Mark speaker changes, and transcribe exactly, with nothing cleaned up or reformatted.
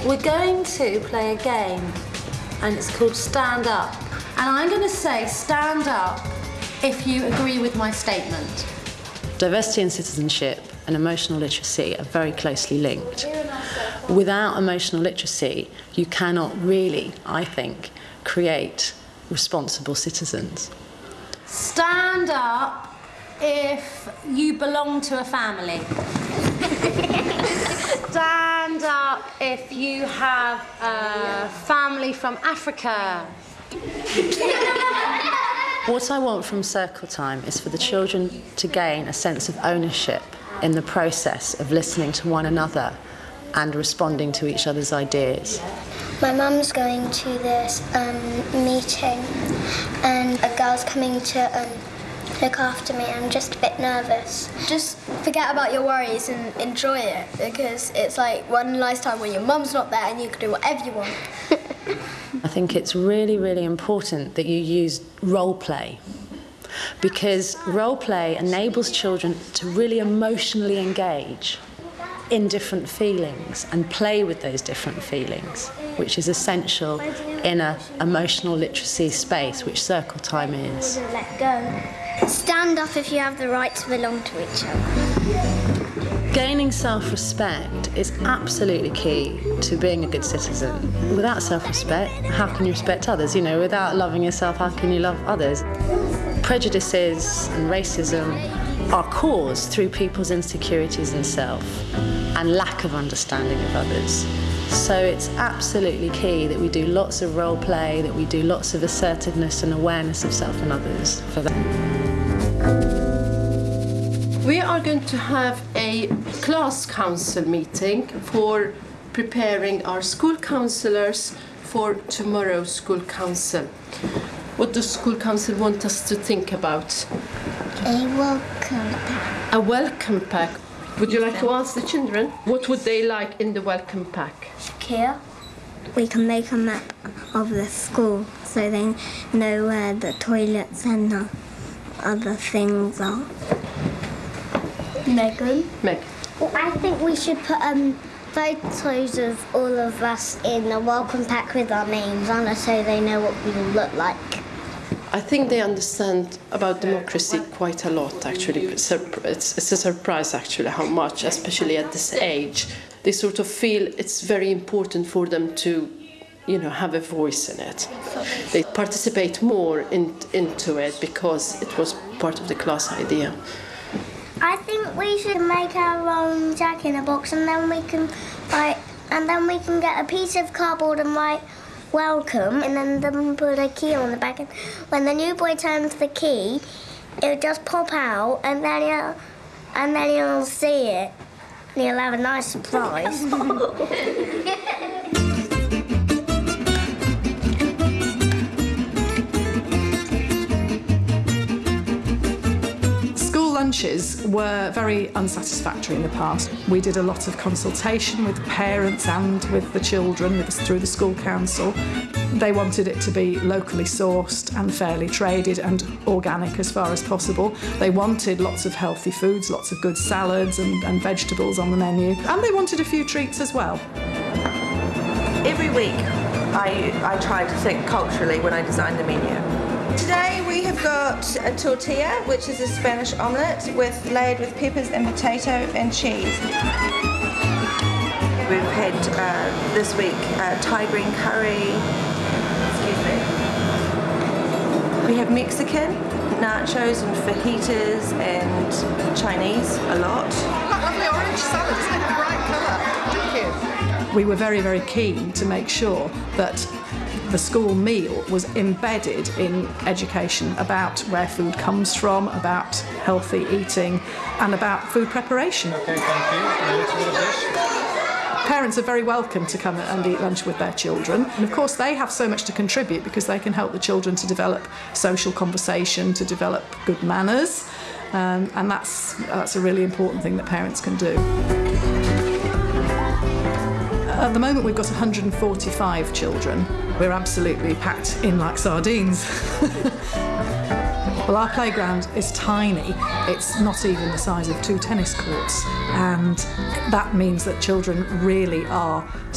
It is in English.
Speaker 1: We're going to play a game, and it's called Stand Up. And I'm going to say stand up if you agree with my statement.
Speaker 2: Diversity and citizenship and emotional literacy are very closely linked. Without emotional literacy, you cannot really, I think, create responsible citizens.
Speaker 1: Stand up if you belong to a family. Stand up if you have a family from Africa.
Speaker 2: What I want from Circle Time is for the children to gain a sense of ownership in the process of listening to one another and responding to each other's ideas.
Speaker 3: My mum's going to this um, meeting and a girl's coming to um, look after me. I'm just a bit nervous.
Speaker 4: Just forget about your worries and enjoy it, because it's like one nice time when your mum's not there and you can do whatever you want.
Speaker 2: I think it's really, really important that you use role play, because role play enables children to really emotionally engage in different feelings and play with those different feelings, which is essential in an emotional literacy space, which Circle Time is.
Speaker 3: Let go. Stand up if you have the right to belong to each other.
Speaker 2: Gaining self-respect is absolutely key to being a good citizen. Without self-respect, how can you respect others? You know, without loving yourself, how can you love others? Prejudices and racism are caused through people's insecurities in self and lack of understanding of others. So it's absolutely key that we do lots of role play, that we do lots of assertiveness and awareness of self and others for that.
Speaker 5: We are going to have a class council meeting for preparing our school councillors for tomorrow's school council. What does school council want us to think about?
Speaker 3: A welcome pack.
Speaker 5: A welcome pack. Would you like to ask the children? What would they like in the welcome pack?
Speaker 3: Here.
Speaker 6: We can make a map of the school so they know where the toilets and the other things are.
Speaker 3: Megan?
Speaker 5: Meg.
Speaker 3: Well, I think we should put um, photos of all of us in a welcome pack with our names on it so they know what we look like.
Speaker 5: I think they understand about democracy quite a lot, actually. It's, it's a surprise, actually, how much, especially at this age. They sort of feel it's very important for them to, you know, have a voice in it. They participate more in, into it because it was part of the class idea.
Speaker 3: I think we should make our own Jack in a Box, and then we can write, and then we can get a piece of cardboard and write welcome, and then, then put a key on the back. And when the new boy turns the key, it'll just pop out, and then he'll, and then he'll see it, and he'll have a nice surprise.
Speaker 7: Lunches were very unsatisfactory in the past. We did a lot of consultation with parents and with the children with, through the school council. They wanted it to be locally sourced and fairly traded and organic as far as possible. They wanted lots of healthy foods, lots of good salads and, and vegetables on the menu. And they wanted a few treats as well.
Speaker 8: Every week I, I try to think culturally when I design the menu. Today we have got a tortilla, which is a Spanish omelette with layered with peppers and potato and cheese. We've had uh, this week uh, Thai green curry. Excuse me. We have Mexican, nachos and fajitas and Chinese a lot.
Speaker 9: That lovely orange salad, isn't it? A bright colour. Thank you.
Speaker 7: We were very, very keen to make sure that the school meal was embedded in education about where food comes from, about healthy eating, and about food preparation.
Speaker 10: Okay, thank you. Let's do this.
Speaker 7: Parents are very welcome to come and eat lunch with their children. And of course they have so much to contribute because they can help the children to develop social conversation, to develop good manners, um, and that's, that's a really important thing that parents can do. At the moment we've got one hundred forty-five children. We're absolutely packed in like sardines. Well, our playground is tiny. It's not even the size of two tennis courts, and that means that children really are